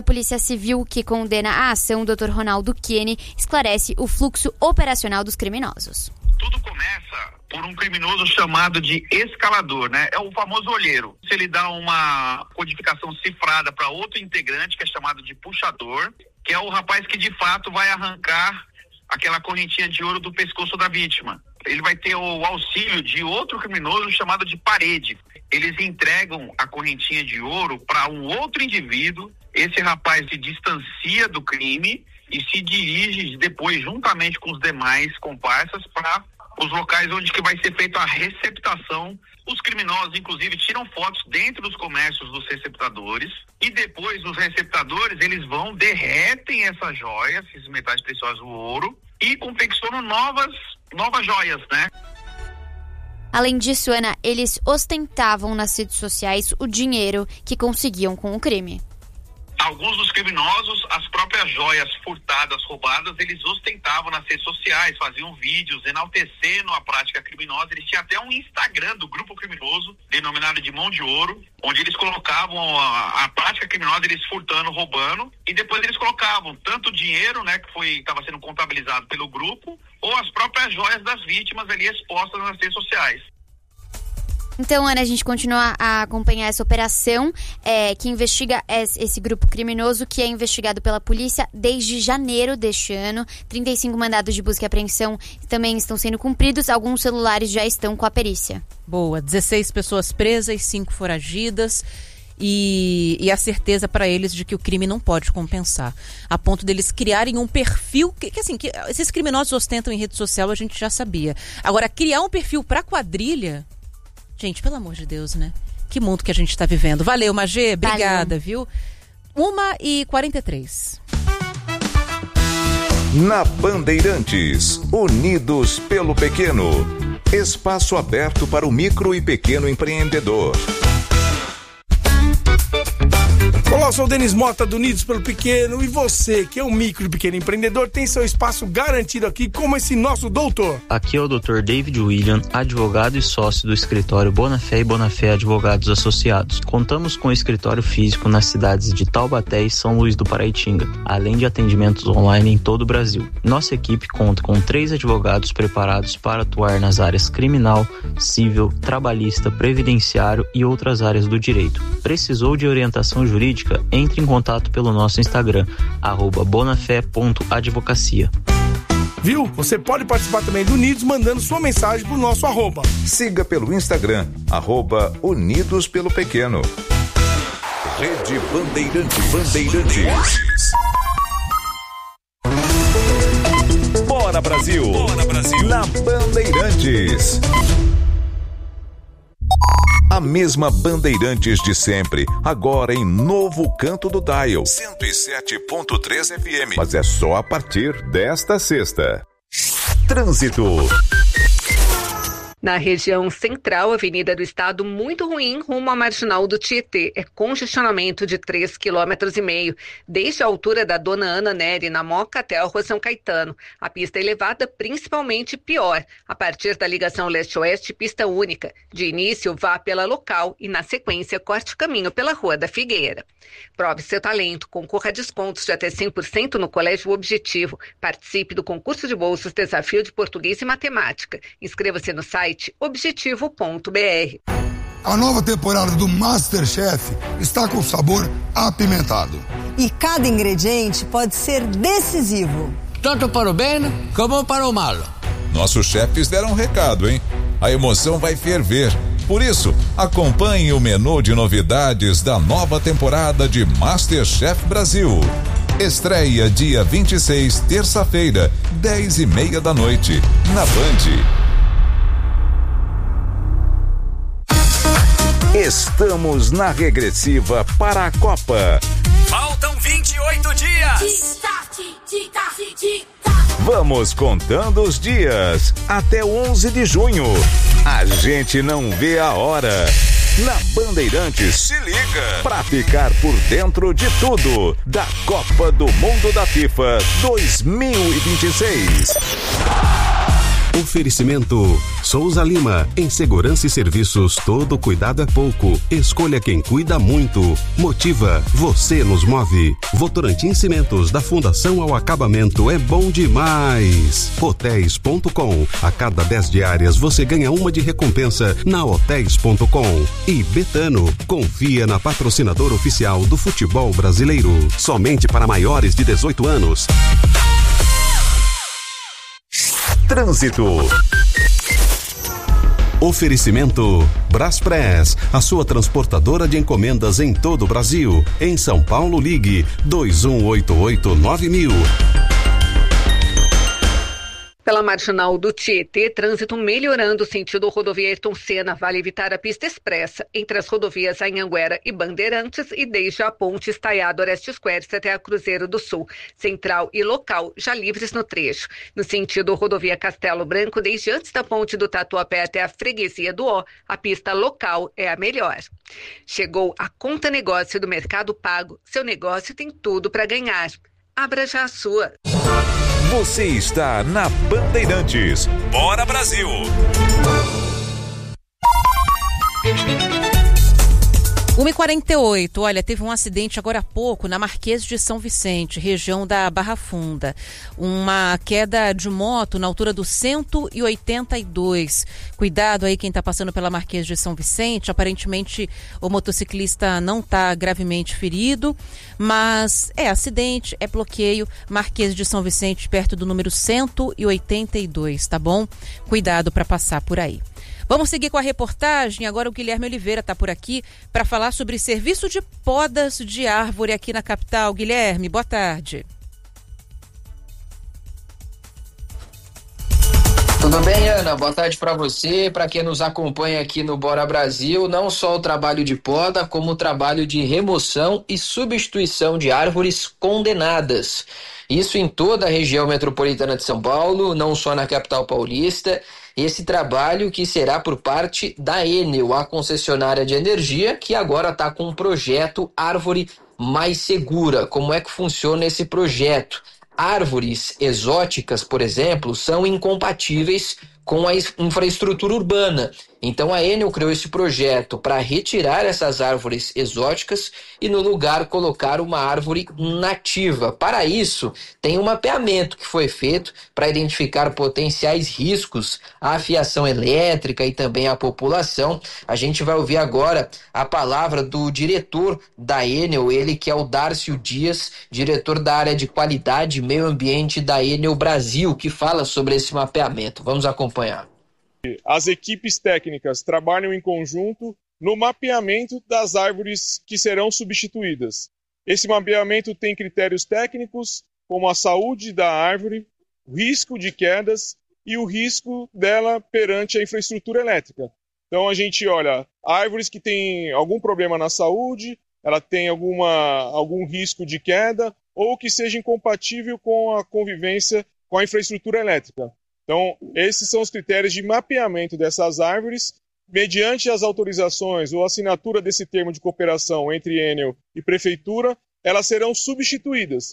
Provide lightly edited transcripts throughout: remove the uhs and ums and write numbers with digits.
Polícia Civil, que condena a ação, o Dr. Ronaldo Kiene esclarece o fluxo operacional dos criminosos. Tudo começa por um criminoso chamado de escalador, né? É o famoso olheiro. Se ele dá uma codificação cifrada para outro integrante, que é chamado de puxador, que é o rapaz que de fato vai arrancar aquela correntinha de ouro do pescoço da vítima. Ele vai ter o auxílio de outro criminoso chamado de parede. Eles entregam a correntinha de ouro para um outro indivíduo. Esse rapaz se distancia do crime e se dirige depois, juntamente com os demais comparsas, para os locais onde que vai ser feita a receptação. Os criminosos, inclusive, tiram fotos dentro dos comércios dos receptadores e depois os receptadores, eles vão, derretem essas joias, esses metais preciosos, o ouro, e confeccionam novas joias, né? Além disso, Ana, eles ostentavam nas redes sociais o dinheiro que conseguiam com o crime. Alguns dos criminosos, as próprias joias furtadas, roubadas, eles ostentavam nas redes sociais, faziam vídeos enaltecendo a prática criminosa. Eles tinham até um Instagram do grupo criminoso, denominado de Mão de Ouro, onde eles colocavam a prática criminosa, eles furtando, roubando, e depois eles colocavam tanto o dinheiro, né, que estava sendo contabilizado pelo grupo, ou as próprias joias das vítimas ali expostas nas redes sociais. Então, Ana, a gente continua a acompanhar essa operação que investiga esse grupo criminoso, que é investigado pela polícia desde janeiro deste ano. 35 mandados de busca e apreensão também estão sendo cumpridos. Alguns celulares já estão com a perícia. Boa, 16 pessoas presas, 5 foragidas. E a certeza para eles de que o crime não pode compensar, a ponto deles criarem um perfil que esses criminosos ostentam em rede social, a gente já sabia. Agora, criar um perfil para quadrilha, gente, pelo amor de Deus, né? Que mundo que a gente está vivendo. Valeu, Magê, obrigada, viu? 1h43. Na Bandeirantes, Unidos pelo Pequeno. Espaço aberto para o micro e pequeno empreendedor. Olá, eu sou o Denis Mota do Unidos pelo Pequeno, e você, que é um micro e pequeno empreendedor, tem seu espaço garantido aqui, como esse nosso doutor. Aqui é o Dr. David William, advogado e sócio do escritório Bonafé e Bonafé Advogados Associados. Contamos com escritório físico nas cidades de Taubaté e São Luís do Paraitinga, além de atendimentos online em todo o Brasil. Nossa equipe conta com 3 advogados preparados para atuar nas áreas criminal, civil, trabalhista, previdenciário e outras áreas do direito. Precisou de orientação jurídica? Entre em contato pelo nosso Instagram, @bonafé.advocacia. Viu? Você pode participar também do Unidos mandando sua mensagem pro nosso @. Siga pelo Instagram, @Unidos pelo Pequeno. Rede Bandeirantes. Bora Brasil! Bora Brasil! Na Bandeirantes. A mesma Bandeirantes de sempre, agora em novo canto do dial, 107.3 FM. Mas é só a partir desta sexta. Trânsito. Na região central, Avenida do Estado, muito ruim, rumo à Marginal do Tietê. É congestionamento de 3,5 km, desde a altura da Dona Ana Nery, na Moca, até a Rua São Caetano. A pista elevada, principalmente pior. A partir da ligação leste-oeste, pista única. De início, vá pela local e, na sequência, corte o caminho pela Rua da Figueira. Prove seu talento, concorra a descontos de até 100% no Colégio Objetivo. Participe do concurso de bolsas Desafio de Português e Matemática. Inscreva-se no site objetivo.br. A nova temporada do MasterChef está com sabor apimentado. E cada ingrediente pode ser decisivo. Tanto para o bem como para o mal. Nossos chefes deram um recado, hein? A emoção vai ferver. Por isso, acompanhe o menu de novidades da nova temporada de MasterChef Brasil. Estreia dia 26, terça-feira, 10h30 da noite, na Band. Estamos na regressiva para a Copa. Faltam 28 dias. Vamos contando os dias até 11 de junho. A gente não vê a hora. Na Bandeirantes, se liga pra ficar por dentro de tudo da Copa do Mundo da FIFA 2026. Oferecimento Souza Lima, em segurança e serviços, todo cuidado é pouco. Escolha quem cuida muito. Motiva, você nos move. Votorantim Cimentos, da fundação ao acabamento, é bom demais. Hotéis.com, a cada 10 diárias você ganha uma de recompensa na Hotéis.com. E Betano, confia na patrocinadora oficial do futebol brasileiro. Somente para maiores de 18 anos. Trânsito. Oferecimento Braspress, a sua transportadora de encomendas em todo o Brasil. Em São Paulo, ligue 2188-9000. Pela marginal do Tietê, trânsito melhorando sentido rodovia Ayrton Senna, vale evitar a pista expressa entre as rodovias Anhanguera e Bandeirantes e desde a ponte Estaiado Orestes Quercia até a Cruzeiro do Sul, central e local, já livres no trecho. No sentido rodovia Castelo Branco, desde antes da ponte do Tatuapé até a freguesia do Ó, a pista local é a melhor. Chegou a Conta Negócio do Mercado Pago, seu negócio tem tudo para ganhar. Abra já a sua. Você está na Bandeirantes. Bora Brasil! 1h48, olha, teve um acidente agora há pouco na Marquês de São Vicente, região da Barra Funda. Uma queda de moto na altura do 182. Cuidado aí quem está passando pela Marquês de São Vicente. Aparentemente o motociclista não está gravemente ferido, mas é acidente, é bloqueio. Marquês de São Vicente, perto do número 182, tá bom? Cuidado para passar por aí. Vamos seguir com a reportagem. Agora o Guilherme Oliveira está por aqui para falar sobre serviço de podas de árvore aqui na capital. Guilherme, boa tarde. Tudo bem, Ana? Boa tarde para você, para quem nos acompanha aqui no Bora Brasil. Não só o trabalho de poda, como o trabalho de remoção e substituição de árvores condenadas. Isso em toda a região metropolitana de São Paulo, não só na capital paulista. Esse trabalho que será por parte da Enel, a concessionária de energia, que agora está com um projeto Árvore Mais Segura. Como é que funciona esse projeto? Árvores exóticas, por exemplo, são incompatíveis com a infraestrutura urbana. Então a Enel criou esse projeto para retirar essas árvores exóticas e no lugar colocar uma árvore nativa. Para isso, tem um mapeamento que foi feito para identificar potenciais riscos à fiação elétrica e também à população. A gente vai ouvir agora a palavra do diretor da Enel, ele que é o Dárcio Dias, diretor da área de qualidade e meio ambiente da Enel Brasil, que fala sobre esse mapeamento. Vamos acompanhar. As equipes técnicas trabalham em conjunto no mapeamento das árvores que serão substituídas. Esse mapeamento tem critérios técnicos, como a saúde da árvore, o risco de quedas e o risco dela perante a infraestrutura elétrica. Então a gente olha árvores que têm algum problema na saúde, ela tem algum risco de queda ou que seja incompatível com a convivência com a infraestrutura elétrica. Então, esses são os critérios de mapeamento dessas árvores. Mediante as autorizações ou assinatura desse termo de cooperação entre Enel e Prefeitura, elas serão substituídas.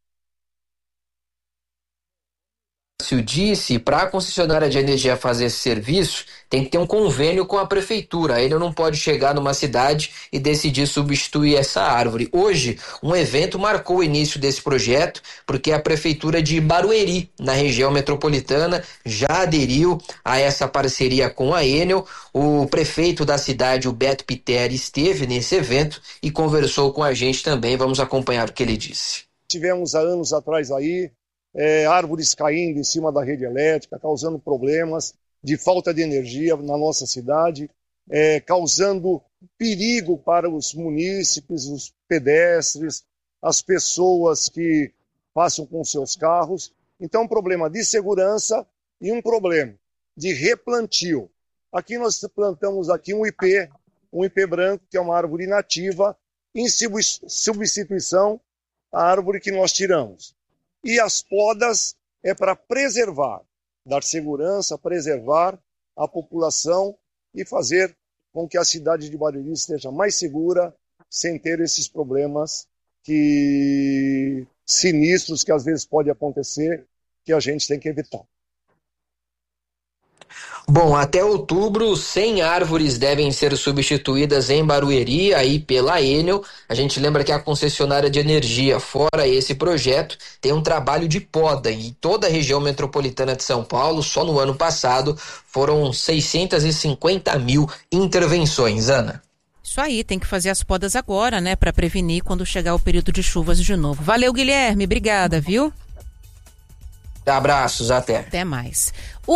Se disse, para a concessionária de energia fazer esse serviço, tem que ter um convênio com a prefeitura. A Enel não pode chegar numa cidade e decidir substituir essa árvore. Hoje, um evento marcou o início desse projeto, porque a prefeitura de Barueri, na região metropolitana, já aderiu a essa parceria com a Enel. O prefeito da cidade, o Beto Piteri, esteve nesse evento e conversou com a gente também. Vamos acompanhar o que ele disse. Tivemos há anos atrás aí árvores caindo em cima da rede elétrica, causando problemas de falta de energia na nossa cidade, causando perigo para os munícipes, os pedestres, as pessoas que passam com seus carros. Então, um problema de segurança e um problema de replantio. Aqui nós plantamos aqui um IP branco, que é uma árvore nativa, em substituição à árvore que nós tiramos. E as podas é para preservar, dar segurança, preservar a população e fazer com que a cidade de Barueri esteja mais segura, sem ter esses problemas sinistros que às vezes podem acontecer, que a gente tem que evitar. Bom, até outubro, 100 árvores devem ser substituídas em Barueri, aí pela Enel. A gente lembra que a concessionária de energia, fora esse projeto, tem um trabalho de poda em toda a região metropolitana de São Paulo. Só no ano passado foram 650 mil intervenções, Ana. Isso aí, tem que fazer as podas agora, né, para prevenir quando chegar o período de chuvas de novo. Valeu, Guilherme, obrigada, viu? Abraços, até. Até mais.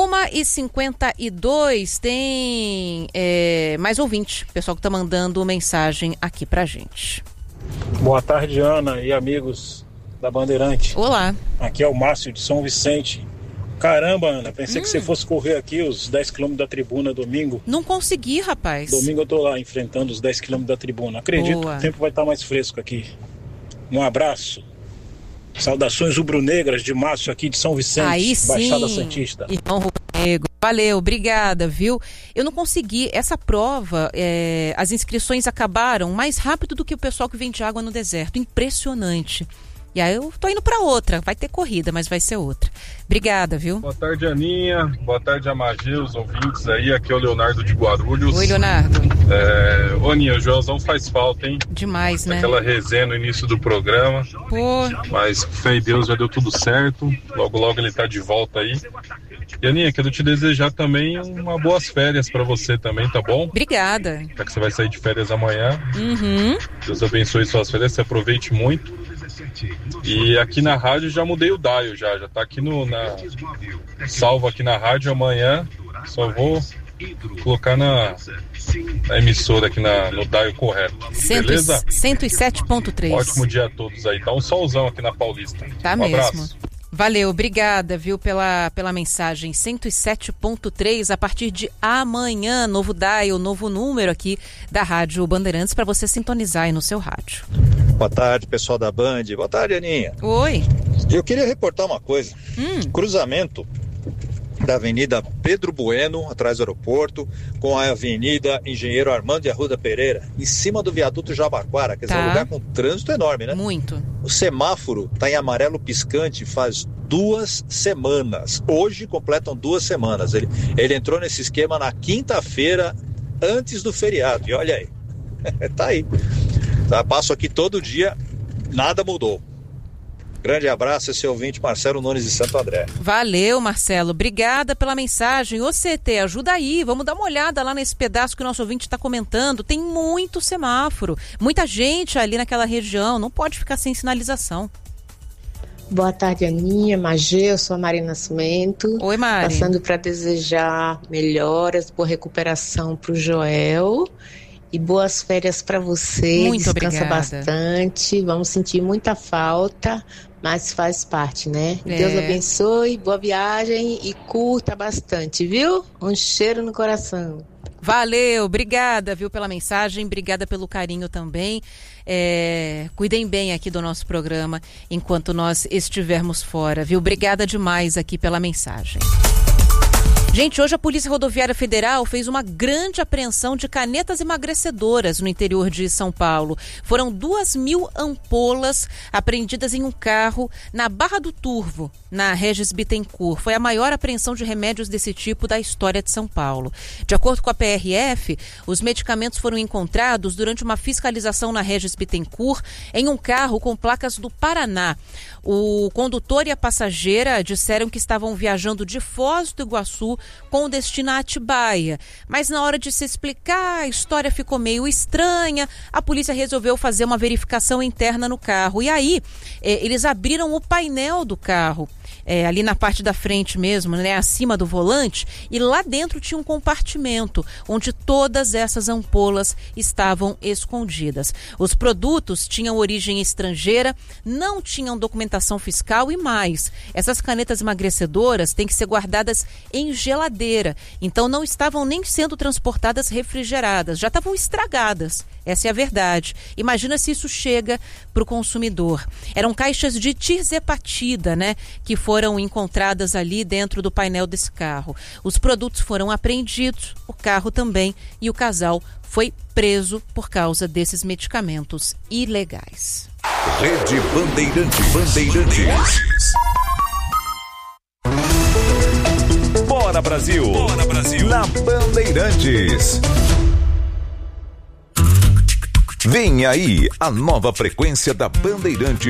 1h52, tem mais ouvinte, pessoal que tá mandando mensagem aqui pra gente. Boa tarde, Ana e amigos da Bandeirante. Olá. Aqui é o Márcio de São Vicente. Caramba, Ana, pensei que você fosse correr aqui os 10 km da tribuna domingo. Não consegui, rapaz. Domingo eu tô lá enfrentando os 10 km da tribuna. Acredito que o tempo vai estar mais fresco aqui. Um abraço. Saudações rubro-negras de Márcio aqui de São Vicente, aí sim, Baixada Santista. Irmão rubro-negro. Valeu, obrigada, viu? Eu não consegui, essa prova, as inscrições acabaram mais rápido do que o pessoal que vende água no deserto. Impressionante. E aí eu tô indo pra outra, vai ter corrida, mas vai ser outra. Obrigada, viu? Boa tarde, Aninha. Boa tarde, Amagê, os ouvintes aí. Aqui é o Leonardo de Guarulhos. Oi, Leonardo. Ô, Aninha, o Joelzão faz falta, hein? Demais, né? Aquela resenha no início do programa. Pô. Mas, com fé em Deus, já deu tudo certo. Logo, logo ele tá de volta aí. E, Aninha, quero te desejar também uma boas férias pra você também, tá bom? Obrigada. Já que você vai sair de férias amanhã. Uhum. Deus abençoe suas férias, você aproveite muito. E aqui na rádio já mudei o dial, já tá aqui salvo aqui na rádio. Amanhã só vou colocar na emissora aqui no dial correto. Beleza? 107.3. Ótimo dia a todos aí, tá um solzão aqui na Paulista. Tá um mesmo. Abraço. Valeu, obrigada, viu, pela mensagem. 107.3, a partir de amanhã, novo dial, novo número aqui da Rádio Bandeirantes para você sintonizar aí no seu rádio. Boa tarde, pessoal da Band. Boa tarde, Aninha. Oi. Eu queria reportar uma coisa. Cruzamento da Avenida Pedro Bueno, atrás do aeroporto, com a Avenida Engenheiro Armando de Arruda Pereira, em cima do viaduto Jabaquara, quer dizer, um lugar com trânsito enorme, né? Muito. O semáforo está em amarelo piscante faz 2 semanas. Hoje completam 2 semanas. Ele entrou nesse esquema na quinta-feira, antes do feriado. E olha aí, tá aí. Tá, passo aqui todo dia, nada mudou. Grande abraço, esse ouvinte Marcelo Nunes de Santo André. Valeu, Marcelo. Obrigada pela mensagem. Ô CT, ajuda aí. Vamos dar uma olhada lá nesse pedaço que o nosso ouvinte está comentando. Tem muito semáforo. Muita gente ali naquela região. Não pode ficar sem sinalização. Boa tarde, Aninha, Magê, eu sou a Mari Nascimento. Oi, Mari. Passando para desejar melhoras, boa recuperação para o Joel. E boas férias para você. Muito Descansa obrigada. bastante. Vamos sentir muita falta, mas faz parte, né? É. Deus abençoe, boa viagem e curta bastante, viu? Um cheiro no coração. Valeu, obrigada, viu, pela mensagem, obrigada pelo carinho também. Cuidem bem aqui do nosso programa enquanto nós estivermos fora, viu? Obrigada demais aqui pela mensagem. Gente, hoje a Polícia Rodoviária Federal fez uma grande apreensão de canetas emagrecedoras no interior de São Paulo. Foram 2.000 ampolas apreendidas em um carro na Barra do Turvo, na Regis Bittencourt. Foi a maior apreensão de remédios desse tipo da história de São Paulo. De acordo com a PRF, os medicamentos foram encontrados durante uma fiscalização na Regis Bittencourt em um carro com placas do Paraná. O condutor e a passageira disseram que estavam viajando de Foz do Iguaçu com destino a Atibaia. Mas na hora de se explicar, a história ficou meio estranha. A polícia resolveu fazer uma verificação interna no carro. E aí, eles abriram o painel do carro. Ali na parte da frente mesmo, né, acima do volante, e lá dentro tinha um compartimento onde todas essas ampolas estavam escondidas. Os produtos tinham origem estrangeira, não tinham documentação fiscal e mais. Essas canetas emagrecedoras têm que ser guardadas em geladeira, então não estavam nem sendo transportadas refrigeradas, já estavam estragadas. Essa é a verdade. Imagina se isso chega para o consumidor. Eram caixas de tirzepatida, né, que foram encontradas ali dentro do painel desse carro. Os produtos foram apreendidos, o carro também, e o casal foi preso por causa desses medicamentos ilegais. Rede Bandeirantes. Bora Brasil. Bora Brasil. Na Bandeirantes. Vem aí a nova frequência da Bandeirantes